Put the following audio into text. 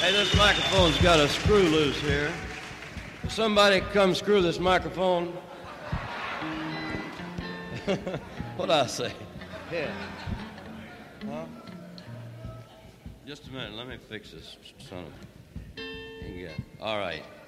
Hey, this microphone's got a screw loose here. Will somebody come screw this microphone? What'd I say? Yeah. Huh? Just a minute. Let me fix this son of a... All right.